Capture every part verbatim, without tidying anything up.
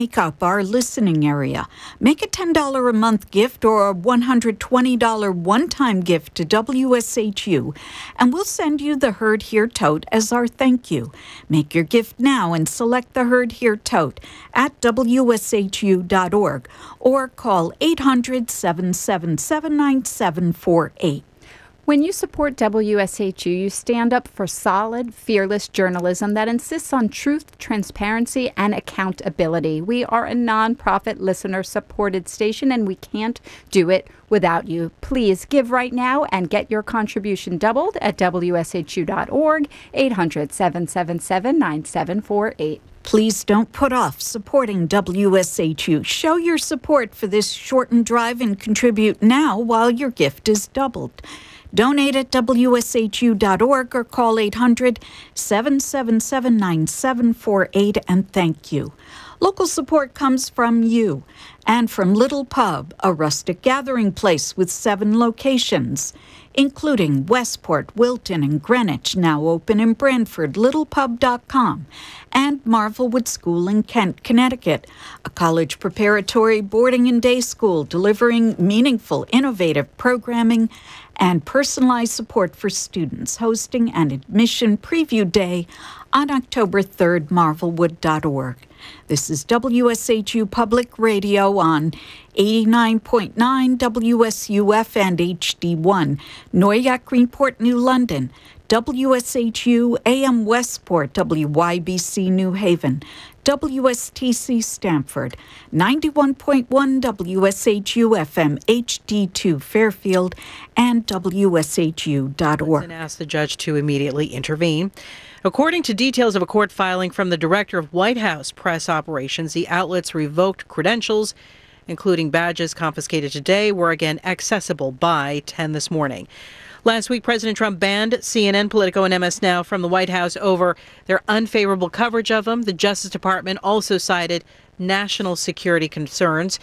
Make up our listening area. Make a ten dollars a month gift or a one hundred twenty dollars one-time gift to W S H U, and we'll send you the Heard Here tote as our thank you. Make your gift now and select the Heard Here tote at W S H U dot org or call eight hundred, seven seven seven, nine seven four eight. When you support W S H U, you stand up for solid, fearless journalism that insists on truth, transparency, and accountability. We are a nonprofit, listener-supported station, and we can't do it without you. Please give right now and get your contribution doubled at W S H U dot org, eight hundred, seven seven seven, nine seven four eight. Please don't put off supporting W S H U. Show your support for this shortened drive and contribute now while your gift is doubled. Donate at W S H U dot org or call eight hundred, seven seven seven, nine seven four eight and thank you. Local support comes from you and from Little Pub, a rustic gathering place with seven locations, including Westport, Wilton, and Greenwich, now open in Brantford, little pub dot com, and Marvelwood School in Kent, Connecticut, a college preparatory boarding and day school delivering meaningful, innovative programming and personalized support for students, hosting an admission preview day on October third, marvelwood dot org. This is W S H U Public Radio on eighty-nine point nine W S U F and H D one, Noyac, Greenport, New London, W S H U A M Westport, W Y B C New Haven, W S T C Stamford, ninety-one point one W S H U F M H D two Fairfield, and W S H U dot org. And asked the judge to immediately intervene. According to details of a court filing from the director of White House press operations, the outlet's revoked credentials, including badges confiscated today, were again accessible by ten this morning. Last week, President Trump banned C N N, Politico, and M S Now from the White House over their unfavorable coverage of him. The Justice Department also cited national security concerns.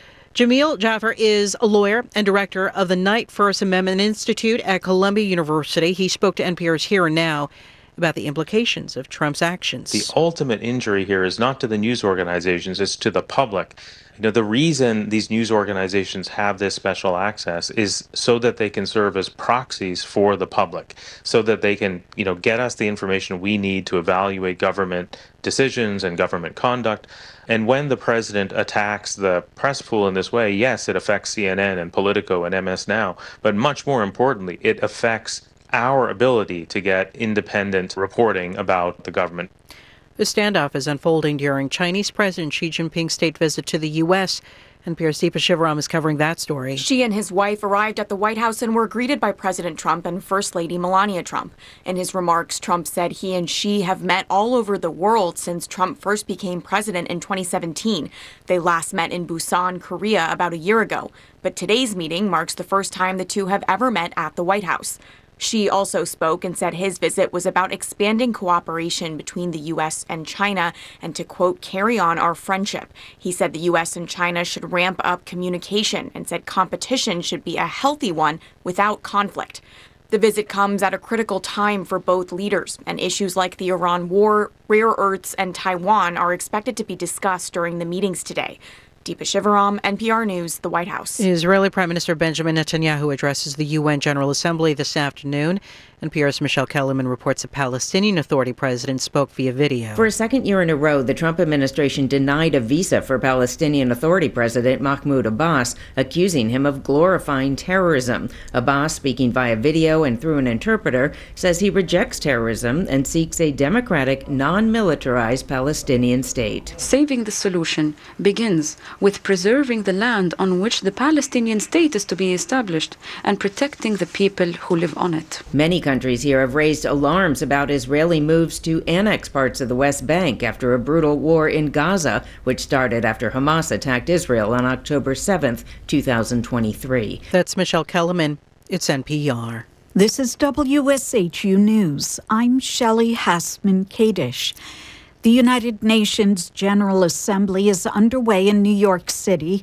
Jamil Jaffer is a lawyer and director of the Knight First Amendment Institute at Columbia University. He spoke to N P R's Here and Now about the implications of Trump's actions. The ultimate injury here is not to the news organizations, it's to the public. You know, the reason these news organizations have this special access is so that they can serve as proxies for the public, so that they can, you know, get us the information we need to evaluate government decisions and government conduct. And when the president attacks the press pool in this way, yes, it affects C N N and Politico and M S Now, but much more importantly, it affects our ability to get independent reporting about the government. The standoff is unfolding during Chinese President Xi Jinping's state visit to the U S N P R's Deepa Shivaram is covering that story. Xi and his wife arrived at the White House and were greeted by President Trump and First Lady Melania Trump. In his remarks, Trump said he and Xi have met all over the world since Trump first became president in twenty seventeen. They last met in Busan, Korea, about a year ago. But today's meeting marks the first time the two have ever met at the White House. Xi also spoke and said his visit was about expanding cooperation between the U S and China and to, quote, carry on our friendship. He said the U S and China should ramp up communication and said competition should be a healthy one without conflict. The visit comes at a critical time for both leaders, and issues like the Iran war, rare earths, and Taiwan are expected to be discussed during the meetings today. Deepa Shivaram, N P R News, the White House. Israeli Prime Minister Benjamin Netanyahu addresses the U N General Assembly this afternoon. N P R's Michelle Kellerman reports a Palestinian Authority president spoke via video. For a second year in a row, the Trump administration denied a visa for Palestinian Authority President Mahmoud Abbas, accusing him of glorifying terrorism. Abbas, speaking via video and through an interpreter, says he rejects terrorism and seeks a democratic, non-militarized Palestinian state. Saving the solution begins with preserving the land on which the Palestinian state is to be established and protecting the people who live on it. Many countries here have raised alarms about Israeli moves to annex parts of the West Bank after a brutal war in Gaza, which started after Hamas attacked Israel on October seventh, two thousand twenty-three. That's Michelle Kellerman. It's N P R. This is W S H U News. I'm Shelley Hassman-Kadish. The United Nations General Assembly is underway in New York City.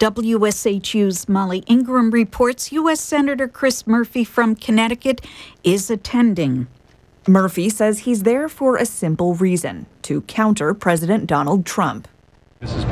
W S H U's Molly Ingram reports U S Senator Chris Murphy from Connecticut is attending. Murphy says he's there for a simple reason: to counter President Donald Trump. This is